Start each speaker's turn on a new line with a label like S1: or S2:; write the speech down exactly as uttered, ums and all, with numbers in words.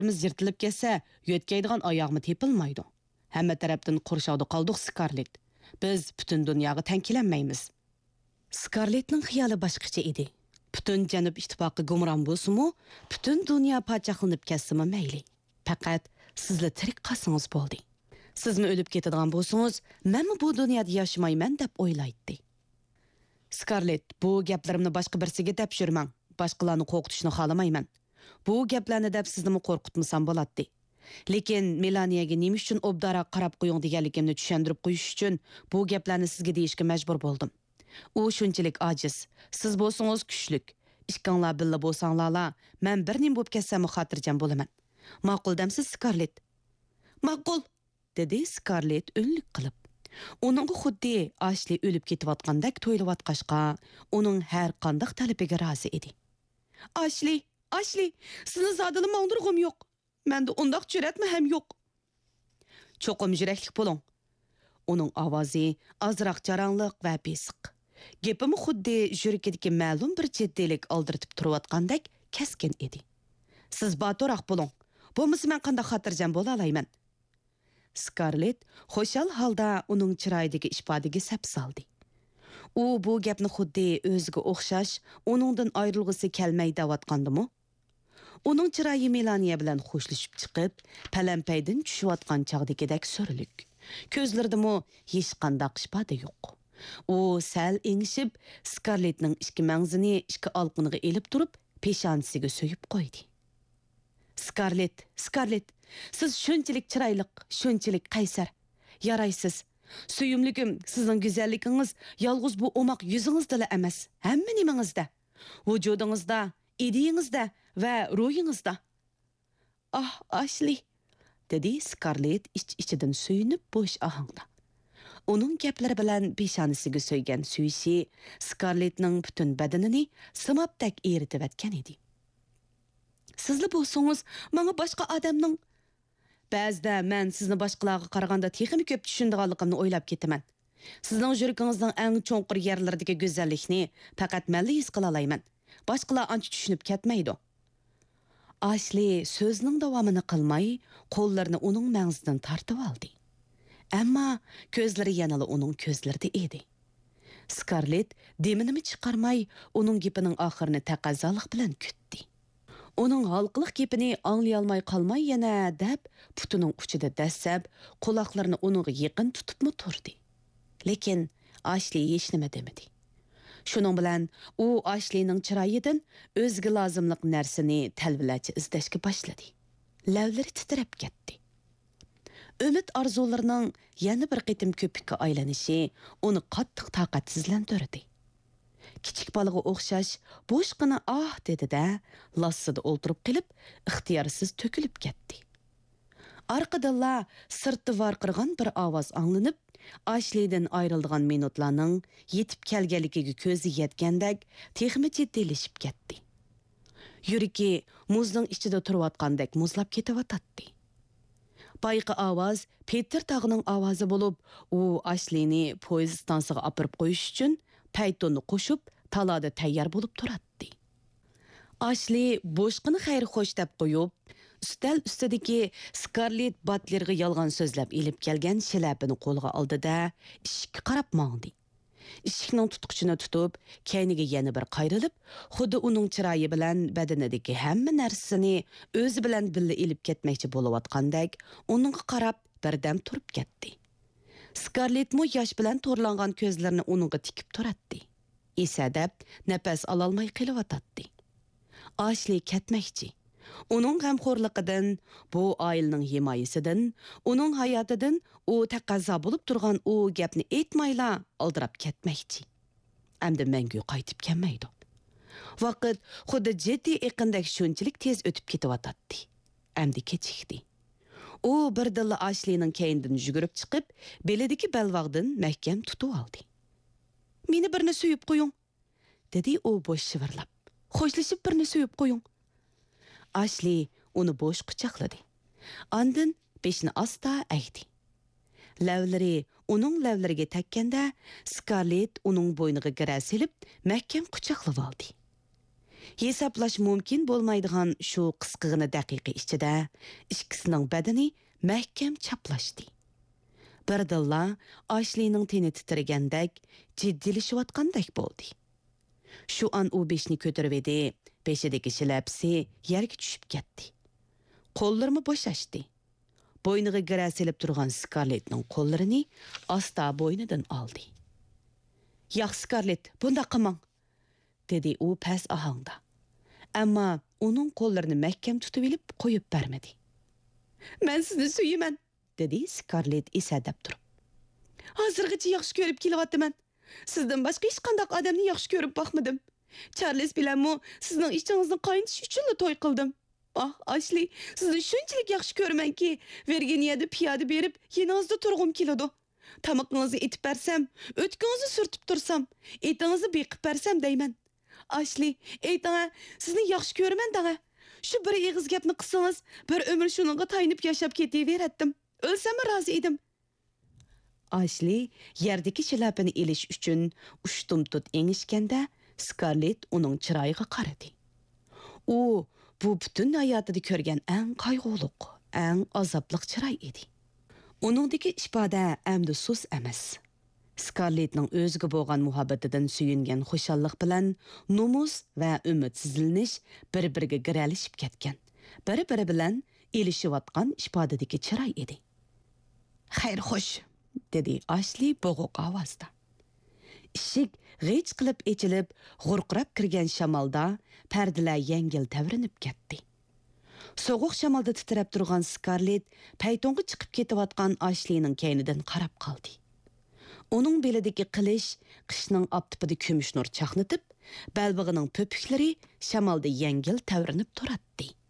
S1: lappimiz yırtılıp ketse, yötkeydiğen ayağımı tepilmaydı. Hamma tarafdan qurshaqda qoldik Scarlett. Biz bütün dunyoga tankilanmaymiz. Scarlettning xiyoli boshqacha edi. Bütün Janub ittifoqi gumron bo'lsa-mu, bütün dunyo podshohlanib ketsa-mu mayli. Faqat sizlar tirik qolsangiz bo'ldi. Sizmi o'lib ketadigan bo'lsangiz, menmi bu dunyoda yashamayman deb o'ylaydi. Scarlett, bu gaplarimni boshqa birsiga topshirmang. Boshqalarni qo'rqitishni xohlamayman. Bu gaplarni deb sizni qo'rqitmasam bo'ladi. Lekin Melaniyaga nima uchun obdara qarab qo'ying deganligimni tushuntirib qo'yish uchun bu gaplarni sizga deyishga majbur bo'ldim. U shunchalik ojiz, siz bo'lsangiz kuchlik. Ikkinglar billa bo'lsanglar, men bir nim bo'lib ketsam xotirjam bo'laman. Ma'qul demsiz Scarlett? Ma'qul, dedi Scarlett o'nlik qilib. Uning xuddi Ashley o'lib ketayotgandek to'ylayotqashqa, uning har qanday talabiga rozi edi. Ashley, Ashley, sizni zadili ma'ndurg'im yo'q. Menda undaq jur'atmi ham yo'q. Cho'qim yuraklik bo'ling. Uning ovozi azroq jarangliq va besiq. Gapimi xuddi yurakidagi ma'lum bir jiddiylik oldirtib turayotgandek keskin edi. Siz boturroq bo'ling. Bo'lmasa men qanday xotirjam bo'la olayman? Scarlett xo'shal holda uning chiroyidagi ifodaga sap soldi. U bu gapni xuddi o'ziga o'xshash, uningdan ayrilg'isi kelmay deyotgandimi? Uning chiroyi Melaniya bilan xo'shlashib chiqib, palampaydan tushayotgan chog'dagidek so'rilik. Ko'zlaridami hech qanday ifoda yo'q. U sal engishib, Scarlettning ikki mangzini ikki olqiniga elib turib, peshonasiga so'yib qo'ydi. Scarlett, Scarlett, siz shunchalik chiroyli, shunchalik qaysar. Yaraysiz. Suyumligim, sizning go'zalligingiz yolg'iz bu omoq yuzingizda emas, hamma nimangizda. Vujudingizda, ideyangizda va ruhingizda. Ah, Ashley, dedi Scarlett ich-ichidan suyunib bo'sh ohangda. Uning gaplari bilan peshonasiga so'ygan suyishi Scarlettning butun badanini simobdak eritib etgan edi. Sizlar bo'lsangiz, menga boshqa odamning ba'zida men sizni boshqalarga qaraganda texnik ko'p tushundiganligimni o'ylab ketaman. Sizning yuragingizning eng cho'nqir yerlaridagi go'zallikni faqat men his qila olaman. Boshqalar ancha tushunib ketmaydi. Ashley so'zining davomini qilmay, qo'llarini uning mangzidan tortib oldi. Ammo ko'zlari yana uning ko'zlarida edi. Scarlett deminimi chiqarmay, uning gapining oxirini taqozolik bilan kutdi. Uning halqiliq gapini anglay olmay qolmay yana deb putining uchida dassab, quloqlarini uningga yaqin tutibmi turdi. Lekin Ashley hech nima demadi. Shuning bilan u Ashleyning chiroyidan o'ziga lozimlik narsani talvilachi izlashga boshladi. Lavlari titrab ketdi. Umid orzularining yana bir qitim ko'pikka aylanishi uni qattiq taqatsizlantirdi. Kichik bolaga o'xshash bo'shqina ah dedi-da, lassida o'ltirib qilib, ixtiyorsiz to'kilib ketdi. Arqadalla sirtda varqirgan bir ovoz anglanib, Ashleydan ayrilgan minutlarning yetib kelganligiga ko'zi yetgandek, texmi jiddiyleşib ketdi. Yuragi muzning ichida turayotgandek muzlab ketayotdi. Bayqi ovoz Peter tog'ining ovozi bo'lib, u Ashleyni poyezd stansiyaga olib qo'yish uchun paytonni qo'shib, talada tayyor bo'lib turadi. Ashley bo'shqini xayr xo'sh deb qo'yib, ustal ustidagi Scarlett Butlerga yolg'on so'zlab elib kelgan shlapini qo'lga oldi-da, eshikka qarab mangdi. Eshikning tutqichini tutib, kayniga yana bir qayrilib, xuddi uning chiroyi bilan badanidagi hamma narsasini o'zi bilan birga elib ketmoqchi bo'layotgandek, uningga qarab birdam turib ketdi. Scarlett mu yosh bilan to'rlangan ko'zlarini uningga tikib turadi. Esadab nafas ololmay qilyotdi. Ashley ketmoqchi. Uning g'amxo'rligidan, bu oilaning himoyasidan, uning hayotidan u taqozo bo'lib turgan u gapni aytmayla oldirab ketmoqchi. Endi mangu qaytib kelmaydi. Vaqt xuddi jiddiy eqindek shunchalik tez o'tib ketyotdi. Endi kechikdi. U birdilla Ashleyning keynidan yugurib chiqib, belidagi balvog'dan mahkam tutib oldi. "Meni birni suyib qo'ying", dedi u bo'sh shivirlab. "Xo'shlashib birni suyib qo'ying." Ashley uni bo'sh quchoqladi. Ondan beshini asta aytdi. Lavlari uning lavlariga takkanda Scarlett uning bo'yniga gira silib, mahkam quchoqlab oldi. Hesaplash mumkin bo'lmaydigan shu qisqigina daqiqa ichida ikkisining badani mahkam chaplashdi. Birdilla Ashlining teni titragandek, jiddilashayotgandek bo'ldi. Shu an u beshni ko'tarib edi, beshidagi shilapsi yerga tushib ketdi. Qo'llarimi bo'shashdi. Bo'yniga gira selib turgan Scarlettning qo'llarini asta bo'ynidan oldi. "Yo'q, Scarlett, bunda qilmang", dedi u past ohangda. Ammo uning qo'llarini mahkam tutib olib qo'yib bermadi. "Men sizni suyaman", dedi Scarlett isadab turib. "Hozirgacha yaxshi ko'rib kelyapman. Sizdan boshqa hech qanday odamni yaxshi ko'rib boqmadim. Charles bilanmi sizning ichingizni qaynatish uchun to'y qildim. Ah, Ashli, sizni shunchalik yaxshi ko'ramanki, Virginiyada piyoda berib, yeningizda turg'im keladi. Tamoqingizni etib bersam, o'tkingizni surtib tursam, etingizni beqib bersam deyman. Ashli, ayting, sizni yaxshi ko'raman daga. Shu bir eg'iz gapni qilsangiz, bir umr shuningga taynib yashab ketaveratdim. O'lsam rozi edim." Ashli yerdagi shilapini elish uchun ushtum-tut engishganda, Scarlett uning chiroyiga qaradi. U bu butun hayotida ko'rgan eng qayg'uliq, eng azobli chiroy edi. Uningdagi ifoda amdi sus emas. Scarlettning o'ziga bo'lgan muhabbatidan suyungan xushallik bilan nomus va umidsizlanish bir-biriga giralishib ketgan. Bir-biri bilan elishayotgan ifodadagi chiroy edi. "Xayr, xo'sh", dedi Ashli bo'g'iq ovozda. Ishik g'ich qilib echilib, g'urqirab kirgan shamolda pardalar yengil tavrinib ketdi. So'g'uq shamolda titrab turgan Scarlett paytonga chiqib ketayotgan Ashlining kaynidan qarab qoldi. Uning belidagi qilish qishning optipida kumush nur chaqnatib, balbig'ining po'piklari shamolda yengil tavrinib turardi.